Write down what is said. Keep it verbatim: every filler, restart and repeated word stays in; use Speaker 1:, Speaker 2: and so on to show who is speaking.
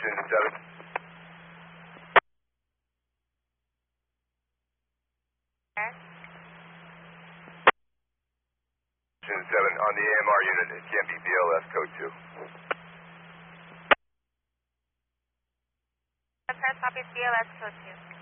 Speaker 1: June seven.
Speaker 2: Yes.
Speaker 1: June seven, on the A M R unit, it can't be B L S code two.
Speaker 2: The press copy is B L S code two.